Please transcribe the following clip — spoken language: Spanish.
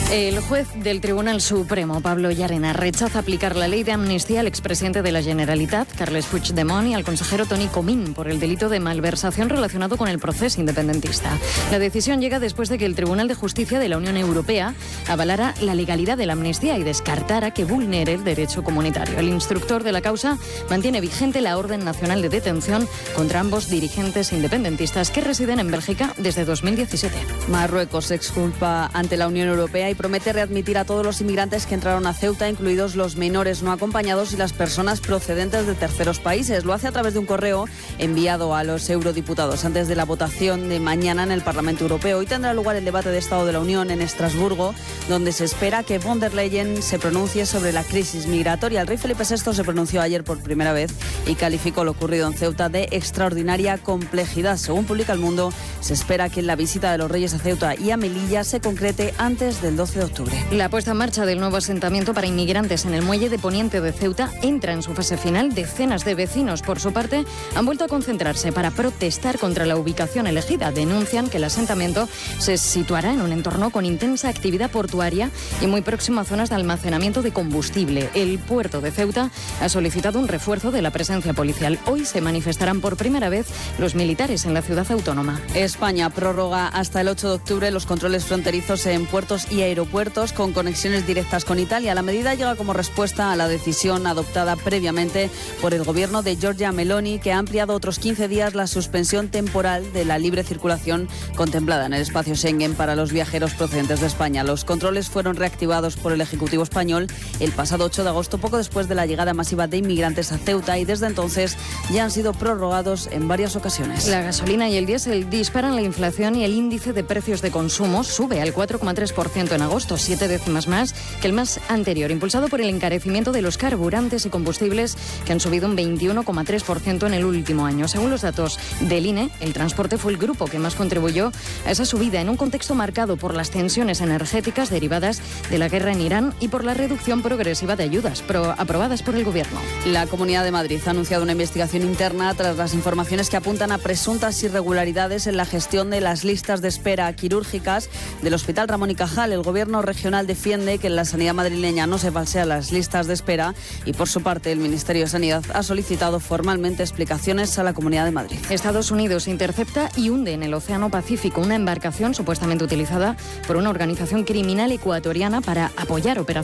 El juez del Tribunal Supremo, Pablo Llarena, rechaza aplicar la ley de amnistía al expresidente de la Generalitat, Carles Puigdemont, y al consejero Toni Comín por el delito de malversación relacionado con el proceso independentista. La decisión llega después de que el Tribunal de Justicia de la Unión Europea avalara la legalidad de la amnistía y descartara que vulnere el derecho comunitario. El instructor de la causa mantiene vigente la orden nacional de detención contra ambos dirigentes independentistas que residen en Bélgica desde 2017. Marruecos exculpa ante la Unión Europea y promete readmitir a todos los inmigrantes que entraron a Ceuta, incluidos los menores no acompañados y las personas procedentes de terceros países. Lo hace a través de un correo enviado a los eurodiputados antes de la votación de mañana en el Parlamento Europeo. Hoy tendrá lugar el debate de Estado de la Unión en Estrasburgo, donde se espera que von der Leyen se pronuncie sobre la crisis migratoria. El rey Felipe VI se pronunció ayer por primera vez y calificó lo ocurrido en Ceuta de extraordinaria complejidad. Según publica El Mundo, se espera que la visita de los reyes a Ceuta y a Melilla se concrete antes del 12 de octubre. La puesta en marcha del nuevo asentamiento para inmigrantes en el muelle de Poniente de Ceuta entra en su fase final. Decenas de vecinos, por su parte, han vuelto a concentrarse para protestar contra la ubicación elegida. Denuncian que el asentamiento se situará en un entorno con intensa actividad portuaria y muy próximo a zonas de almacenamiento de combustible. El puerto de Ceuta ha solicitado un refuerzo de la presencia policial. Hoy se manifestarán por primera vez los militares en la ciudad autónoma. España prorroga hasta el 8 de octubre los controles fronterizos en puertos y aeropuertos con conexiones directas con Italia. La medida llega como respuesta a la decisión adoptada previamente por el gobierno de Giorgia Meloni, que ha ampliado otros 15 días la suspensión temporal de la libre circulación contemplada en el espacio Schengen para los viajeros procedentes de España. Los controles fueron reactivados por el Ejecutivo español el pasado 8 de agosto, poco después de la llegada masiva de inmigrantes a Ceuta, y desde entonces ya han sido prorrogados en varias ocasiones. La gasolina y el diésel disparan la inflación y el índice de precios de consumo sube al 4,3% en agosto, 7 décimas más que el mes anterior, impulsado por el encarecimiento de los carburantes y combustibles, que han subido un 21,3% en el último año. Según los datos del INE, el transporte fue el grupo que más contribuyó a esa subida, en un contexto marcado por las tensiones energéticas derivadas de la guerra en Irán y por la reducción progresiva de ayudas aprobadas por el Gobierno. La Comunidad de Madrid ha anunciado una investigación interna tras las informaciones que apuntan a presuntas irregularidades en la gestión de las listas de espera quirúrgicas del Hospital Ramón y Cajal. El Gobierno regional defiende que en la sanidad madrileña no se falsean las listas de espera y, por su parte, el Ministerio de Sanidad ha solicitado formalmente explicaciones a la Comunidad de Madrid. Estados Unidos intercepta y hunde en el Océano Pacífico una embarcación supuestamente utilizada por una organización criminal ecuatoriana para apoyar operaciones